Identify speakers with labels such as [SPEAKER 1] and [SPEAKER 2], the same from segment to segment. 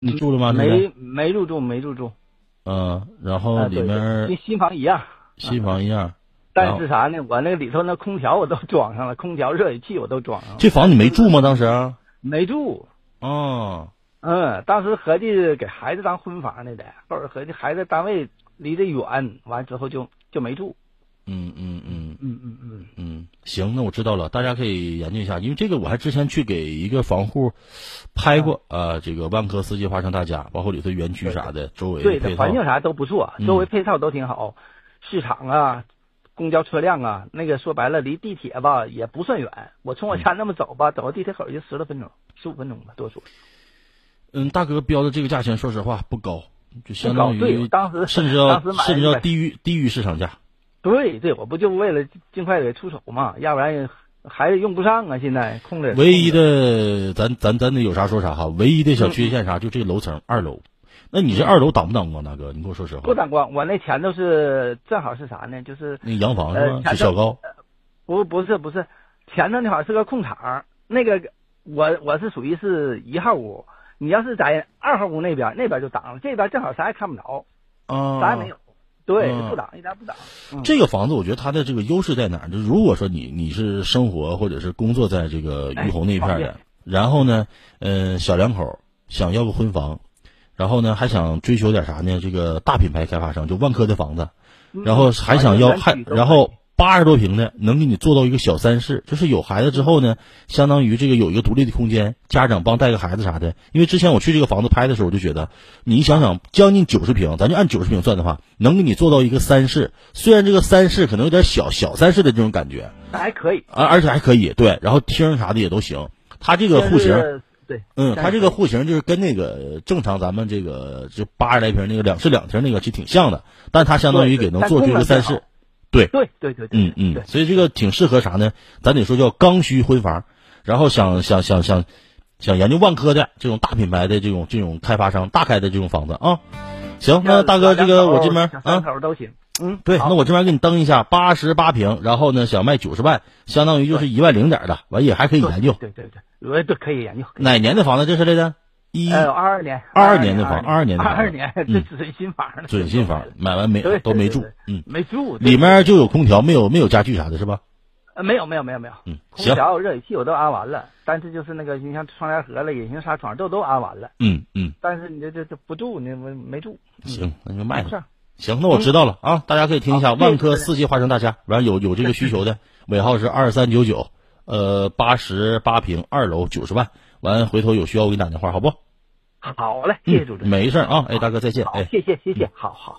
[SPEAKER 1] 你住了吗？
[SPEAKER 2] 没入住，没入住。
[SPEAKER 1] 然后里面
[SPEAKER 2] 跟新房一样。
[SPEAKER 1] 新房一样。
[SPEAKER 2] 但是啥呢？我那个里头那空调我都装上了，空调热水器我都装上了。
[SPEAKER 1] 这房你没住吗？当时？
[SPEAKER 2] 没住。当时合计给孩子当婚房来的，后来合计孩子单位离得远，完之后就没住。
[SPEAKER 1] 行，那我知道了，大家可以研究一下，因为这个我还之前去给一个房户拍过这个万科四季花城大家，包括里头园区啥的，周围配套
[SPEAKER 2] 环境啥都不错，周围配套都挺好，市场啊，公交车辆啊，那个说白了离地铁吧也不算远，我从我家那么走吧，走到地铁口就10多分钟，15分钟吧，多说。
[SPEAKER 1] 大哥标的这个价钱，说实话不高，就相当于
[SPEAKER 2] 当时
[SPEAKER 1] 甚至要低于市场价。
[SPEAKER 2] 对，我不就为了尽快给出手嘛，要不然孩子用不上啊。现在空着。
[SPEAKER 1] 唯一的咱得有啥说啥哈，唯一的小缺陷啥，就这个楼层2楼。那你这2楼挡不挡光，大哥？你跟我说实话。
[SPEAKER 2] 不挡光，我那前头是正好是啥呢？就是
[SPEAKER 1] 那洋房是吧？就小高。
[SPEAKER 2] 不是，前头那好像是个空场，那个我是属于是1号屋，你要是在2号屋那边就挡了，这边正好啥也看不着，啥也没有。对，不挡，一点不挡。
[SPEAKER 1] 这个房子我觉得它的这个优势在哪儿？就如果说你是生活或者是工作在这个于洪那片的，然后呢，小两口想要个婚房，然后呢还想追求点啥呢？这个大品牌开发商就万科的房子，然后还想要然后80多平的能给你做到一个小3室，就是有孩子之后呢，相当于这个有一个独立的空间，家长帮带个孩子啥的。因为之前我去这个房子拍的时候，我就觉得，你想想，将近90平，咱就按90平算的话，能给你做到一个3室。虽然这个3室可能有点小3室的这种感觉，
[SPEAKER 2] 还可以，
[SPEAKER 1] 而且还可以对，然后厅啥的也都行。它这个户型，
[SPEAKER 2] 对，
[SPEAKER 1] 它这个户型就是跟那个正常咱们这个就80来平那个2室2厅那个其实挺像的，但它相当于给能做这个3室。对，所以这个挺适合啥呢？咱得说叫刚需婚房，然后想研究万科的这种大品牌的这种开发商大开的这种房子啊。行，那大哥这个我这边
[SPEAKER 2] 口都行。
[SPEAKER 1] 对，那我这边给你登一下88平，然后呢想卖90万，相当于就是1万0点的，完也还可以研究。
[SPEAKER 2] 对，可以研究。
[SPEAKER 1] 哪年的房子这是来着
[SPEAKER 2] ？22年。
[SPEAKER 1] 22年的房，22年的房。
[SPEAKER 2] 22年，这准新房呢。
[SPEAKER 1] 准新房，买完都没住，
[SPEAKER 2] 没住。
[SPEAKER 1] 里面就有空调，没有家具啥的是吧？
[SPEAKER 2] 没有。空
[SPEAKER 1] 行。
[SPEAKER 2] 调、热水器我都安完了，但是就是那个你像窗帘盒了、隐形纱窗都安完了。但是你这不住，你没住。
[SPEAKER 1] 行，那就卖了。行，那我知道了啊，大家可以听一下万科4季花城大家，完有这个需求的，尾号是2399， 88平2楼90万，完回头有需要我给你打电话，好不？
[SPEAKER 2] 好嘞，谢谢主持人。
[SPEAKER 1] 没事啊，大哥再见。
[SPEAKER 2] 谢谢，好。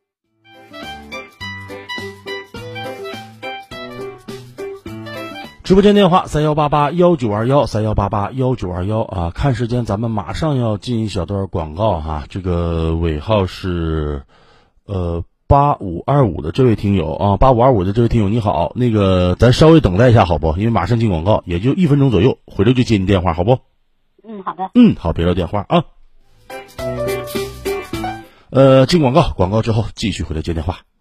[SPEAKER 1] 直播间电话31881921，31881921啊！看时间，咱们马上要进一小段广告哈。这个尾号是8525的这位听友啊，8525的这位听友你好，那个咱稍微等待一下好不？因为马上进广告，也就1分钟左右，回头就接你电话好不？
[SPEAKER 3] 好的。
[SPEAKER 1] 好，别撂电话啊。进广告之后继续回来接电话。